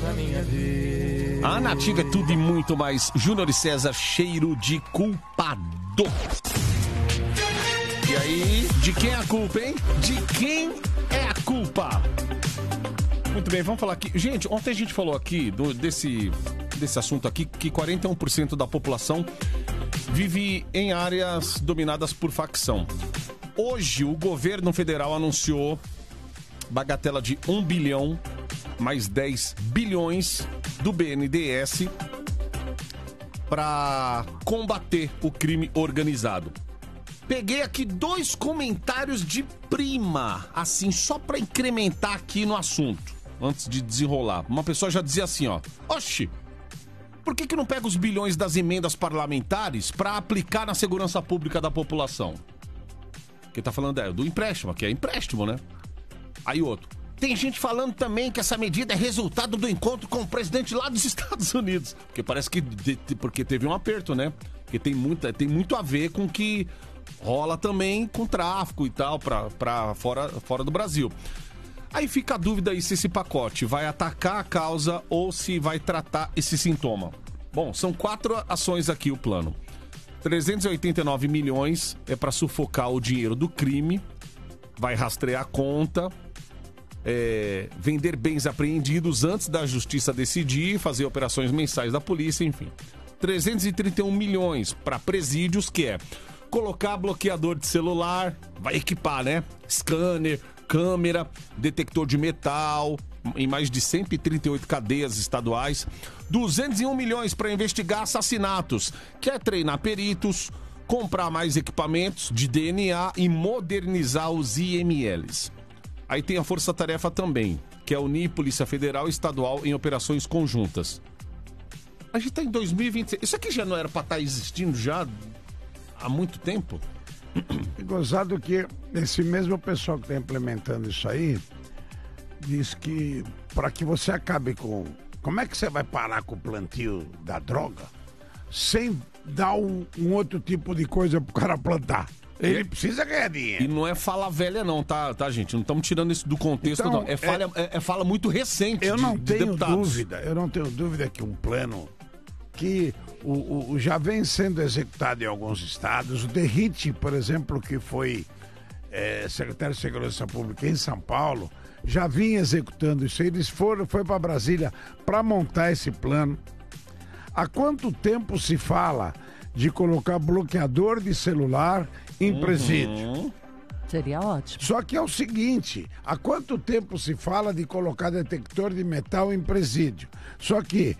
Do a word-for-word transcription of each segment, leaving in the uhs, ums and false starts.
A Nativa é tudo e muito mais. Júnior e César, cheiro de culpado. E aí, de quem é a culpa, hein? De quem é a culpa? Muito bem, vamos falar aqui. Gente, ontem a gente falou aqui do, desse, desse assunto aqui, que quarenta e um por cento da população vive em áreas dominadas por facção. Hoje, o governo federal anunciou bagatela de um bilhão mais dez bilhões do B N D E S para combater o crime organizado. Peguei aqui dois comentários de prima, assim, só para incrementar aqui no assunto, antes de desenrolar. Uma pessoa já dizia assim, ó, oxi, por que que não pega os bilhões das emendas parlamentares para aplicar na segurança pública da população? Porque tá falando é, do empréstimo, que é empréstimo, né? Aí outro. Tem gente falando também que essa medida é resultado do encontro com o presidente lá dos Estados Unidos. Porque parece que de, porque teve um aperto, né? Porque tem, muita, tem muito a ver com que rola também com tráfico e tal pra, pra fora, fora do Brasil. Aí fica a dúvida aí se esse pacote vai atacar a causa ou se vai tratar esse sintoma. Bom, são quatro ações aqui o plano. trezentos e oitenta e nove milhões é para sufocar o dinheiro do crime, vai rastrear a conta, é, vender bens apreendidos antes da justiça decidir, fazer operações mensais da polícia, enfim. trezentos e trinta e um milhões para presídios, que é colocar bloqueador de celular, vai equipar, né? Scanner, câmera, detector de metal, em mais de cento e trinta e oito cadeias estaduais. duzentos e um milhões para investigar assassinatos, quer treinar peritos, comprar mais equipamentos de D N A e modernizar os I M Ls. Aí tem a Força Tarefa também, que é unir Polícia Federal e Estadual em operações conjuntas. A gente tá em dois mil e vinte e seis. Isso aqui já não era para estar existindo já há muito tempo? É gozado que esse mesmo pessoal que está implementando isso aí diz que para que você acabe com... Como é que você vai parar com o plantio da droga sem dar um, um outro tipo de coisa pro cara plantar? Ele e, precisa ganhar dinheiro. E não é fala velha não, tá, tá gente? Não estamos tirando isso do contexto, então, não. É fala, é, é fala muito recente. Eu de, não de tenho deputados. dúvida, eu não tenho dúvida que um plano que o, o, já vem sendo executado em alguns estados. O Derrite, por exemplo, que foi é, secretário de Segurança Pública em São Paulo, já vinha executando isso. Eles foram, foi para Brasília para montar esse plano. Há quanto tempo se fala de colocar bloqueador de celular em presídio? Uhum. Seria ótimo. Só que é o seguinte, há quanto tempo se fala de colocar detector de metal em presídio? Só que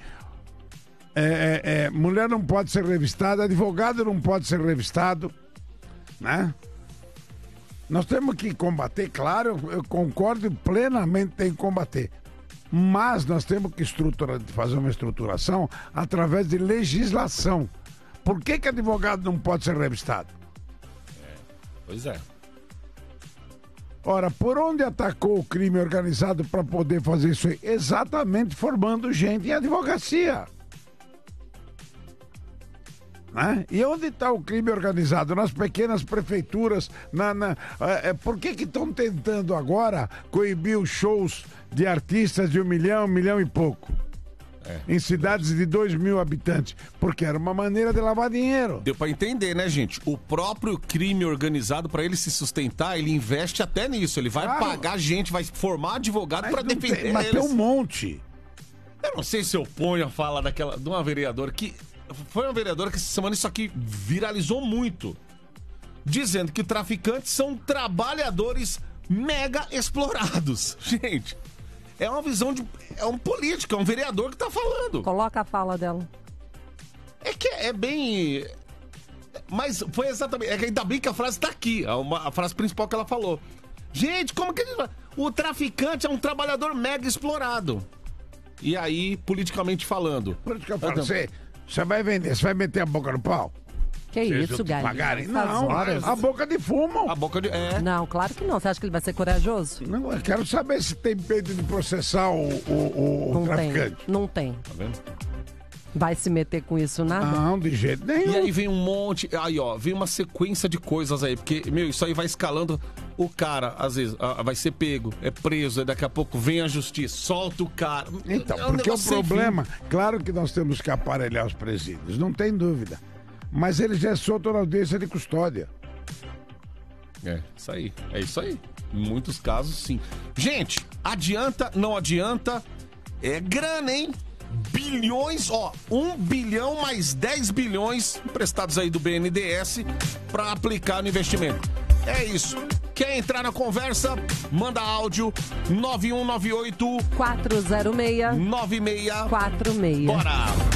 é, é, é, mulher não pode ser revistada, advogado não pode ser revistado, né? Nós temos que combater, claro, eu concordo plenamente, tem que combater. Mas nós temos que estruturar, fazer uma estruturação através de legislação. Por que que advogado não pode ser revistado? É, pois é. Ora, por onde atacou o crime organizado para poder fazer isso aí? Exatamente formando gente em advocacia. Né? E onde está o crime organizado? Nas pequenas prefeituras, na, na, é, por que que estão tentando agora coibir os shows de artistas de um milhão, um milhão e pouco? É, em cidades de dois mil habitantes? Porque era uma maneira de lavar dinheiro. Deu pra entender, né, gente? O próprio crime organizado, pra ele se sustentar, ele investe até nisso. Ele vai claro. pagar gente, vai formar advogado pra defender tem, mas eles. Mas tem um monte. Eu não sei se eu ponho a fala daquela, de uma vereadora que... Foi uma vereadora que essa semana isso aqui viralizou muito. Dizendo que traficantes são trabalhadores mega explorados. Gente, é uma visão de... É um político, é um vereador que tá falando. Coloca a fala dela. É que é bem... Mas foi exatamente... É que ainda bem que a frase tá aqui. A, uma, a frase principal que ela falou. Gente, como que a gente vai... O traficante é um trabalhador mega explorado. E aí, politicamente falando... Por isso que eu falo, você... Você vai vender, você vai meter a boca no pau? Que isso, galinha? Não, a boca de fumo. A boca de... É. Não, claro que não. Você acha que ele vai ser corajoso? Não, eu quero saber se tem peito de processar o, o, o não traficante. Tem, não tem. Tá vendo? Vai se meter com isso nada? Não, de jeito nenhum. E aí vem um monte... Aí, ó, vem uma sequência de coisas aí. Porque, meu, isso aí vai escalando... o cara, às vezes, vai ser pego, é preso, e daqui a pouco vem a justiça, solta o cara. Então, é um porque o problema, fim. claro que nós temos que aparelhar os presídios, não tem dúvida. Mas ele já é solto na audiência de custódia. É, isso aí, é isso aí. Em muitos casos, sim. Gente, adianta, não adianta, é grana, hein? Bilhões, ó, um bilhão mais dez bilhões emprestados aí do B N D E S para aplicar no investimento. É isso. Quer entrar na conversa? Manda áudio nove um nove oito quatro zero seis nove seis quatro seis. Bora!